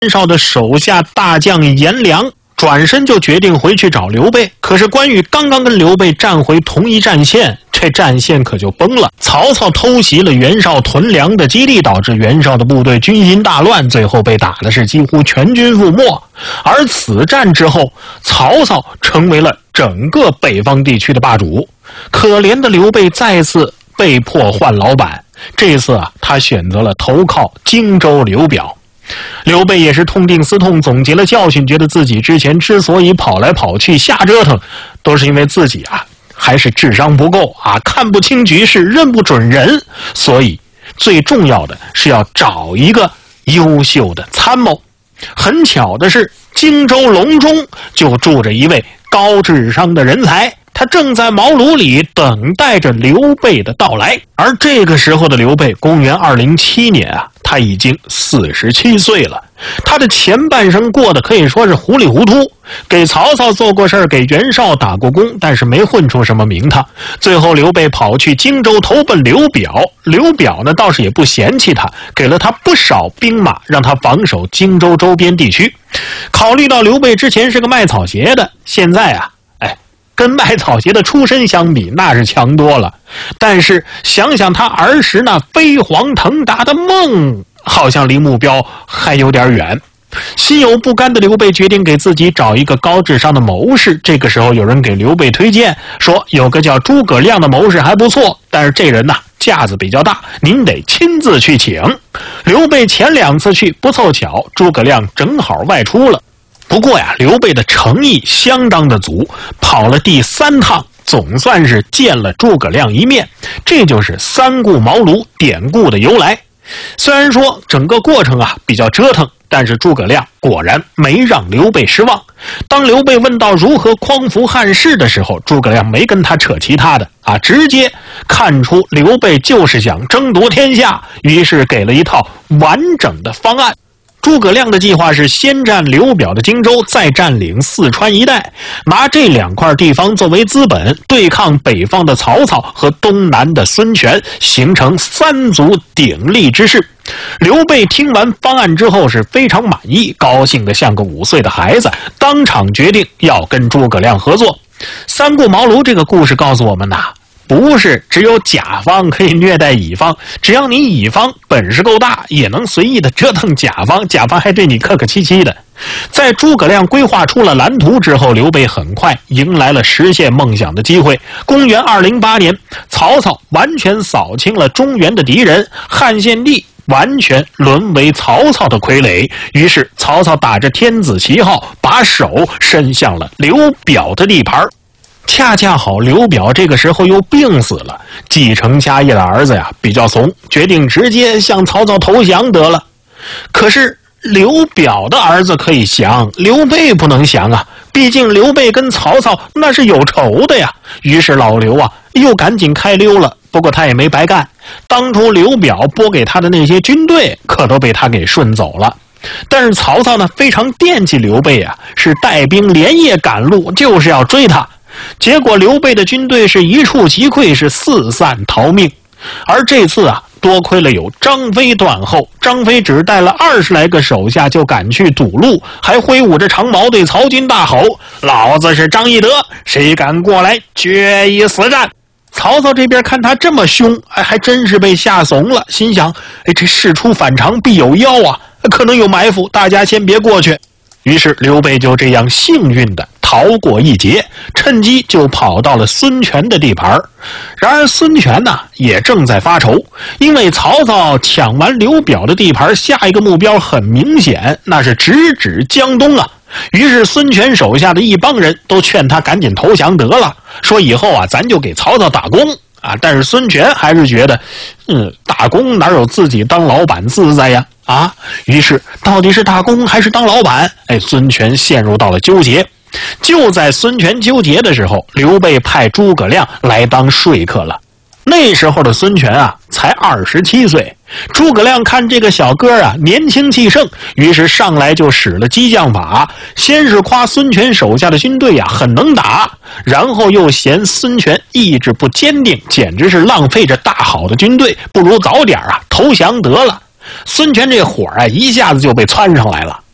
少的手下大将颜良转身就决定回去找刘备，可是关羽刚刚跟刘备站回同一战线，这战线可就崩了。曹操偷袭了袁绍屯粮的基地，导致袁绍的部队军心大乱，最后被打的是几乎全军覆没。而此战之后，曹操成为了整个北方地区的霸主，可怜的刘备再次被迫换老板。这次他选择了投靠荆州刘表。刘备也是痛定思痛，总结了教训，觉得自己之前之所以跑来跑去瞎折腾，都是因为自己还是智商不够看不清局势，认不准人，所以最重要的是要找一个优秀的参谋。很巧的是，荆州隆中就住着一位高智商的人才，他正在茅庐里等待着刘备的到来。而这个时候的刘备，公元207年他已经47岁了。他的前半生过得可以说是糊里糊涂，给曹操做过事儿，给袁绍打过工，但是没混出什么名堂。最后刘备跑去荆州投奔刘表，刘表呢倒是也不嫌弃他，给了他不少兵马，让他防守荆州周边地区。考虑到刘备之前是个卖草鞋的，现在跟卖草鞋的出身相比，那是强多了。但是想想他儿时那飞黄腾达的梦，好像离目标还有点远。心有不甘的刘备决定给自己找一个高智商的谋士。这个时候有人给刘备推荐说，有个叫诸葛亮的谋士还不错，但是这人架子比较大，您得亲自去请。刘备前2次去，不凑巧诸葛亮正好外出了。不过刘备的诚意相当的足，跑了第3趟，总算是见了诸葛亮一面。这就是三顾茅庐典故的由来。虽然说整个过程比较折腾，但是诸葛亮果然没让刘备失望。当刘备问到如何匡扶汉室的时候，诸葛亮没跟他扯其他的直接看出刘备就是想争夺天下，于是给了一套完整的方案。诸葛亮的计划是先占刘表的荆州，再占领四川一带，拿这2块地方作为资本，对抗北方的曹操和东南的孙权，形成3足鼎立之势。刘备听完方案之后是非常满意，高兴得像个5岁的孩子，当场决定要跟诸葛亮合作。三顾茅庐这个故事告诉我们不是只有甲方可以虐待乙方，只要你乙方本事够大，也能随意的折腾甲方，甲方还对你客客气气的。在诸葛亮规划出了蓝图之后，刘备很快迎来了实现梦想的机会。公元208年，曹操完全扫清了中原的敌人，汉献帝完全沦为曹操的傀儡。于是曹操打着天子旗号，把手伸向了刘表的地盘。恰恰好刘表这个时候又病死了，继承家业的儿子比较怂，决定直接向曹操投降得了。可是刘表的儿子可以降，刘备不能降毕竟刘备跟曹操那是有仇的呀。于是老刘又赶紧开溜了。不过他也没白干，当初刘表拨给他的那些军队可都被他给顺走了。但是曹操呢非常惦记刘备是带兵连夜赶路，就是要追他。结果刘备的军队是一触即溃，是四散逃命。而这次多亏了有张飞断后，张飞只带了20来个手下就赶去堵路，还挥舞着长矛对曹军大吼：“老子是张翼德，谁敢过来，决一死战！”曹操这边看他这么凶，还真是被吓怂了，心想：这事出反常必有妖可能有埋伏，大家先别过去。于是刘备就这样幸运的逃过一劫，趁机就跑到了孙权的地盘。然而孙权也正在发愁，因为曹操抢完刘表的地盘，下一个目标很明显，那是直指江东于是孙权手下的一帮人都劝他赶紧投降得了，说以后咱就给曹操打工但是孙权还是觉得打工哪有自己当老板自在呀于是到底是打工还是当老板，孙权陷入到了纠结。就在孙权纠结的时候，刘备派诸葛亮来当说客了。那时候的孙权才27岁，诸葛亮看这个小哥年轻气盛，于是上来就使了激将法，先是夸孙权手下的军队很能打，然后又嫌孙权意志不坚定，简直是浪费着大好的军队，不如早点投降得了。孙权这火一下子就被窜上来了